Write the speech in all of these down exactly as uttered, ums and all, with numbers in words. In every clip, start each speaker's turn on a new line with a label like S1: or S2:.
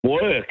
S1: work.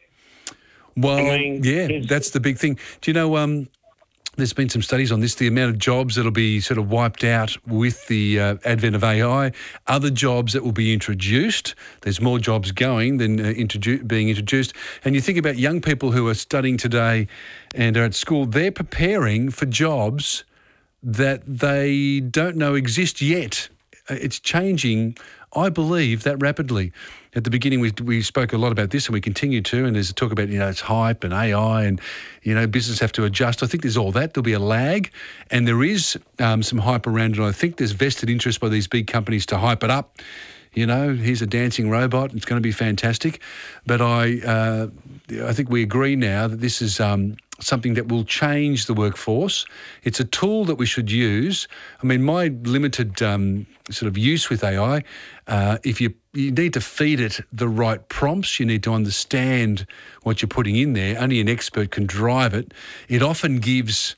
S2: Well,
S1: I mean,
S2: yeah,
S1: it's-
S2: that's the big thing. Do you know, um, there's been some studies on this, the amount of jobs that'll be sort of wiped out with the uh, advent of A I, other jobs that will be introduced. There's more jobs going than uh, introdu- being introduced. And you think about young people who are studying today and are at school, they're preparing for jobs that they don't know exist yet. Uh, It's changing, I believe, that rapidly. At the beginning, we we spoke a lot about this, and we continue to. And there's a talk about, you know, it's hype and A I, and you know, business have to adjust. I think there's all that. There'll be a lag, and there is um, some hype around it. And I think there's vested interest by these big companies to hype it up. You know, here's a dancing robot. It's going to be fantastic. But I, uh, I think we agree now that this is um, something that will change the workforce. It's a tool that we should use. I mean, my limited um, sort of use with A I, uh, if you you need to feed it the right prompts, you need to understand what you're putting in there. Only an expert can drive it. It often gives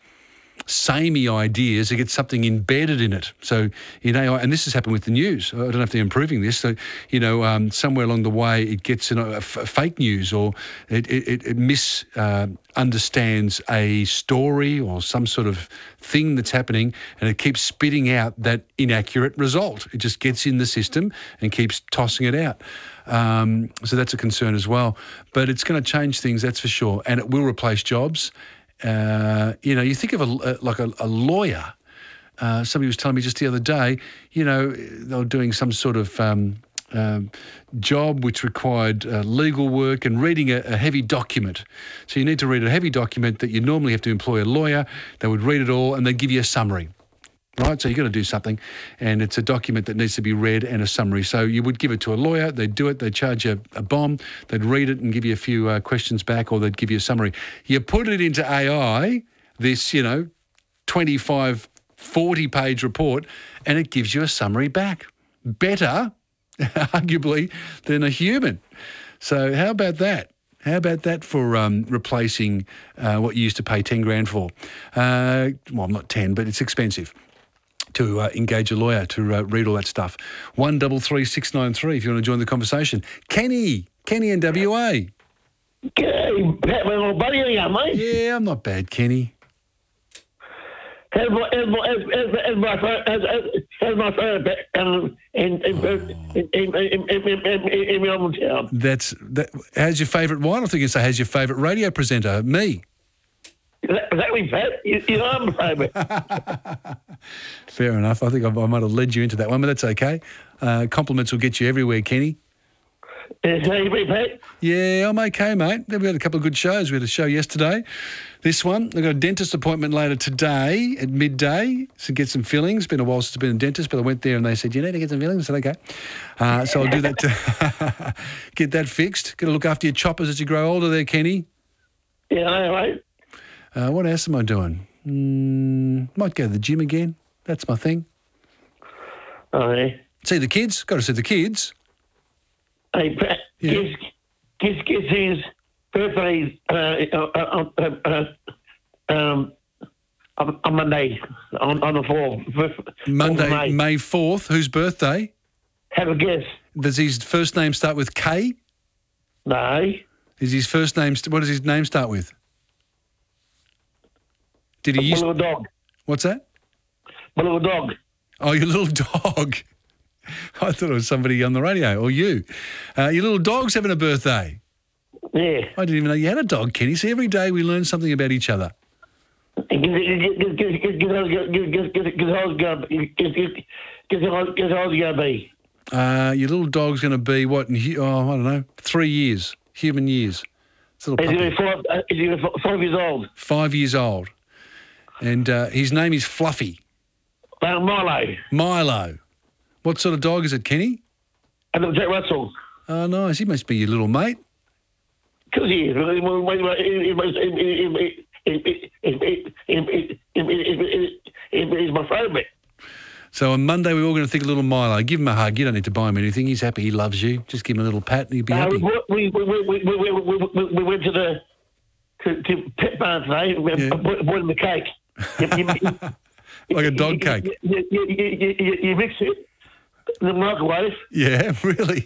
S2: samey ideas, it gets something embedded in it. So, you know, and this has happened with the news. I don't know if they're improving this. So, you know, um, somewhere along the way it gets in a, a f- fake news, or it, it, it mis uh, understands a story or some sort of thing that's happening, and it keeps spitting out that inaccurate result. It just gets in the system and keeps tossing it out. Um, so that's a concern as well. But it's going to change things, that's for sure, and it will replace jobs. Uh, you know, you think of a, like a, a lawyer. Uh, somebody was telling me just the other day, you know, they were doing some sort of um, um, job which required uh, legal work and reading a, a heavy document. So you need to read a heavy document that you normally have to employ a lawyer. They would read it all and they'd give you a summary. Right, so you've got to do something, and it's a document that needs to be read and a summary. So you would give it to a lawyer, they'd do it, they'd charge you a bomb, they'd read it and give you a few uh, questions back, or they'd give you a summary. You put it into A I, this, you know, twenty-five, forty page report, and it gives you a summary back. Better, arguably, than a human. So how about that? How about that for um, replacing uh, what you used to pay ten grand for? Uh, well, not ten, but it's expensive to uh, engage a lawyer to uh, read all that stuff. One double three six nine three if you want to join the conversation. Kenny, Kenny in W A.
S1: G'day, Pat, my little buddy, how you going, mate?
S2: Yeah, I'm not bad, Kenny.
S1: How's my, how's my, how's, how's, how's my phone, how's, how's, how's my phone back um, in, in, in, in, in, in, in, in Melbourne town?
S2: That's that. How's your favourite wine? I think you say, how's your favourite radio presenter? Me.
S1: Exactly, Pat. You, you know I'm a favourite.
S2: Fair enough. I think I, I might have led you into that one, but that's okay. Uh, compliments will get you everywhere, Kenny.
S1: How you been, Pat?
S2: Yeah, I'm okay, mate. We had a couple of good shows. We had a show yesterday. This one, I've got a dentist appointment later today at midday to get some fillings. It's been a while since I've been a dentist, but I went there and they said, you need to get some fillings. I said, okay. Uh, so I'll do that to get that fixed. Got to look after your choppers as you grow older there, Kenny.
S1: Yeah, I know, mate.
S2: Uh, what else am I doing? Mm, might go to the gym again. That's my thing.
S1: Oh, yeah.
S2: See the kids. Got to see the kids.
S1: Hey, Pat,
S2: Yeah.
S1: guess, guess, guess his birthday uh, uh, uh, uh, um, on, on Monday, on, on the fourth.
S2: Monday,
S1: May.
S2: May fourth. Whose birthday?
S1: Have a guess.
S2: Does his first name start with K?
S1: No.
S2: Is his first name, what does his name start with? Did he
S1: My
S2: use,
S1: little dog.
S2: what's that?
S1: My little dog.
S2: Oh, your little dog. I thought it was somebody on the radio, or you. Uh, your little dog's having a birthday.
S1: Yeah.
S2: I didn't even know you had a dog, Kenny. See, every day we learn something about each other.
S1: Guess how old it's going to be.
S2: Uh, your little dog's going to be, what, in, hu- oh, I don't know, three years, human years. It's a little
S1: He's
S2: puppy.
S1: five, uh, he's five years old.
S2: Five years old. And uh, his name is Fluffy.
S1: Uh, Milo.
S2: Milo. What sort of dog is it, Kenny?
S1: And little Jack Russell.
S2: Oh, nice. He must be your little mate.
S1: Because he is. He's my favourite.
S2: So on Monday, we're all going to think a little Milo. Give him a hug. You don't need to buy him anything. He's happy. He loves you. Just give him a little pat and he'll be
S1: Uh,
S2: happy.
S1: we, we, we, we, we, we, we, we, we went to the to, to Pet Barn today. We
S2: Yeah.
S1: bought, bought him a cake. You, you, you,
S2: Like a dog
S1: you,
S2: cake.
S1: You, you, you, you, you, you mix it the microwave.
S2: Yeah, really?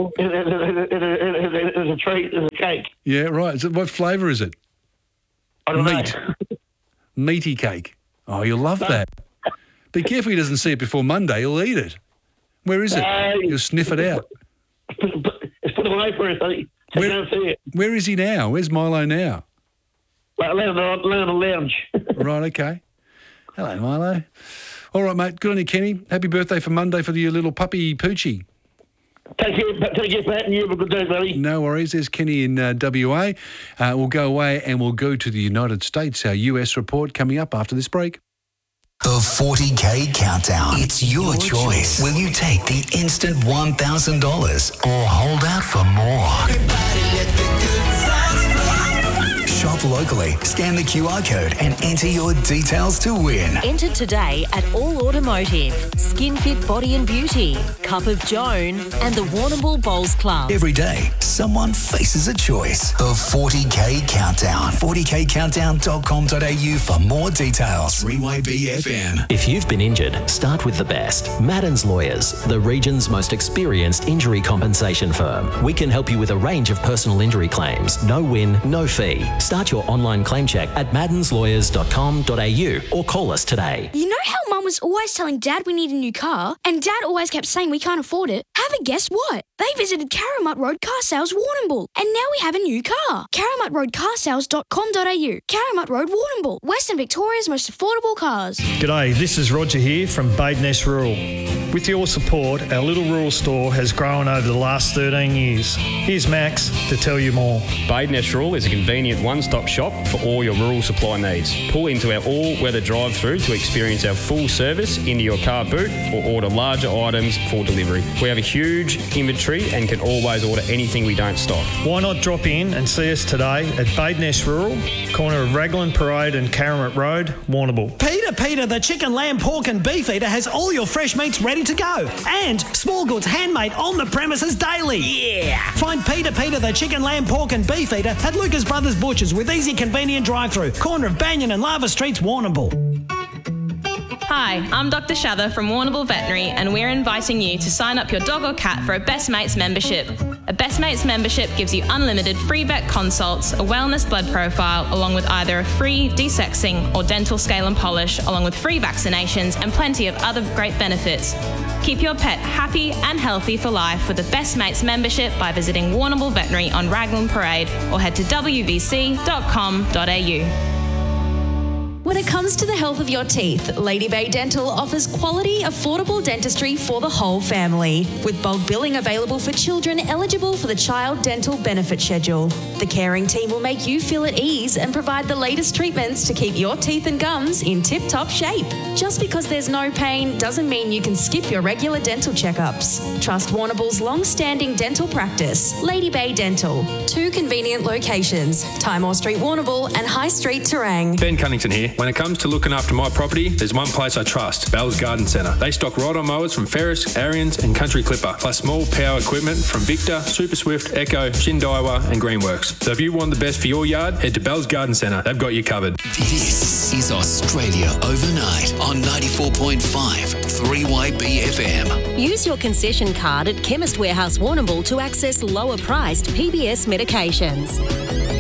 S1: It's a treat, it's a cake.
S2: Yeah, right. Is it, what flavour is it?
S1: I don't
S2: Meat.
S1: know.
S2: Meaty cake. Oh, you'll love that. Be careful he doesn't see it before Monday. He'll eat it. Where is it?
S1: Uh,
S2: He'll sniff it out.
S1: It's put away for us, I think. So
S2: Where-
S1: you don't see it.
S2: Where is he now? Where's Milo now?
S1: Like, lay on the, lay on the lounge.
S2: Right, okay. Hello, Milo. All right, mate. Good on you, Kenny. Happy birthday for Monday for your little puppy Poochie.
S1: Take care, take care, Pat, and you have a good day, buddy.
S2: No worries. There's Kenny in uh, W A. Uh, we'll go away and we'll go to the United States. Our U S report coming up after this break.
S3: The forty K Countdown. It's your, choice. Will you take the instant one thousand dollars or hold out for more? Shop locally, scan the Q R code and enter your details to win.
S4: Enter today at All Automotive, SkinFit Body and Beauty, Cup of Joan and the Warrnambool Bowls Club.
S3: Every day, someone faces a choice. The forty K Countdown. forty k countdown dot com dot a u for more details. three Y B F M.
S5: If you've been injured, start with the best. Madden's Lawyers, the region's most experienced injury compensation firm. We can help you with a range of personal injury claims. No win, no fee. Start your online claim check at maddens lawyers dot com dot a u or call us today.
S6: You know how Mum was always telling Dad we need a new car, and Dad always kept saying we can't afford it? Have a guess what? They visited Caramut Road Car Sales, Warrnambool, and now we have a new car. caramut road car sales dot com dot a u. Caramut Road, Warrnambool, Western Victoria's most affordable cars.
S7: G'day, this is Roger here from Badeness Rural. With your support, our little rural store has grown over the last thirteen years. Here's Max to tell you more.
S8: Badeness Rural is a convenient one-stop shop for all your rural supply needs. Pull into our all-weather drive-through to experience our full service into your car boot or order larger items for delivery. We have a huge inventory and can always order anything we don't stock.
S7: Why not drop in and see us today at Badeness Rural, corner of Raglan Parade and Caramut Road, Warrnambool.
S9: Peter, Peter, the chicken, lamb, pork and beef eater has all your fresh meats ready to go. And small goods handmade on the premises daily. Yeah! Find Peter, Peter, the chicken, lamb, pork and beef eater at Lucas Brothers Butchers with easy, convenient drive-through, corner of Banyan and Lava Streets, Warrnambool.
S10: Hi, I'm Doctor Shather from Warrnambool Veterinary, and we're inviting you to sign up your dog or cat for a Best Mates membership. A Best Mates membership gives you unlimited free vet consults, a wellness blood profile, along with either a free desexing or dental scale and polish, along with free vaccinations and plenty of other great benefits. Keep your pet happy and healthy for life with a Best Mates membership by visiting Warrnambool Veterinary on Raglan Parade or head to w v c dot com dot a u.
S11: When it comes to the health of your teeth, Lady Bay Dental offers quality, affordable dentistry for the whole family, with bulk billing available for children eligible for the Child Dental Benefit Schedule. The caring team will make you feel at ease and provide the latest treatments to keep your teeth and gums in tip-top shape. Just because there's no pain doesn't mean you can skip your regular dental checkups. Trust Warrnambool's long-standing dental practice, Lady Bay Dental. Two convenient locations, Timor Street, Warrnambool and High Street, Terang.
S12: Ben Cunnington here. When it comes to looking after my property, there's one place I trust, Bell's Garden Centre. They stock ride-on mowers from Ferris, Arians and Country Clipper, plus small power equipment from Victor, Super Swift, Echo, Shindaiwa and Greenworks. So if you want the best for your yard, head to Bell's Garden Centre. They've got you covered.
S3: This is Australia Overnight on ninety-four point five three Y B F M.
S4: Use your concession card at Chemist Warehouse Warrnambool to access lower priced P B S medications.